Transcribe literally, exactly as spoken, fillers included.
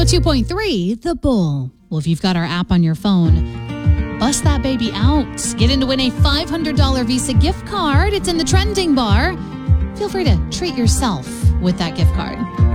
oh two point three, The Bull. Well, if you've got our app on your phone, bust that baby out. Get in to win a five hundred dollars Visa gift card. It's in the trending bar. Feel free to treat yourself with that gift card.